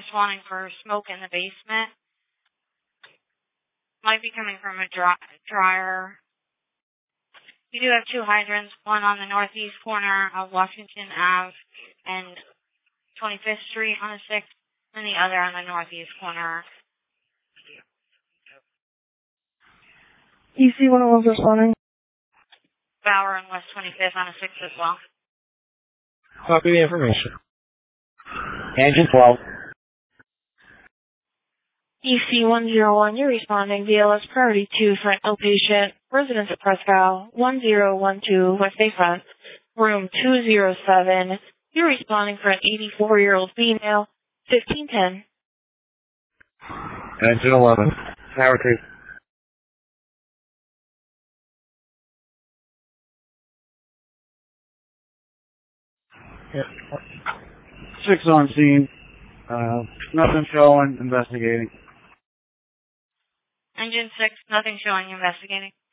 responding for smoke in the basement. Might be coming from a dryer. You do have two hydrants, one on the northeast corner of Washington Ave and 25th Street on the 6th, and the other on the northeast corner. EC 101 responding. Bower and West 25th on the 6th as well. Copy the information. Engine 12. EC 101, you're responding BLS priority 2 for an outpatient, residence at Prescott, 1012 West Bayfront, room 207. You're responding for an 84-year-old female, 1510. Engine 11. Tower 2. Yep. 6 on scene. Nothing showing, investigating. Engine 6, nothing showing, investigating.